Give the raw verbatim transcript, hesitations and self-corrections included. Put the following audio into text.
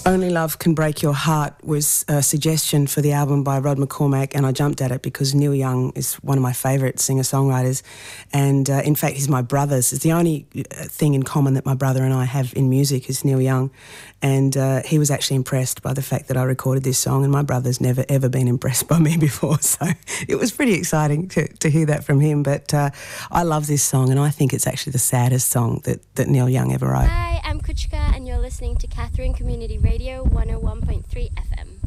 Only Love Can Break Your Heart was a suggestion for the album by Rod McCormack, and I jumped at it because Neil Young is one of my favourite singer-songwriters, and uh, in fact he's my brother's. It's the only thing in common that my brother and I have in music is Neil Young, and uh, he was actually impressed by the fact that I recorded this song, and my brother's never ever been impressed by me before, so it was pretty exciting to, to hear that from him. But uh, I love this song, and I think it's actually the saddest song that, that Neil Young ever wrote. Hi, I'm Kuchika, and you're listening to Catherine Community Radio one oh one point three F M.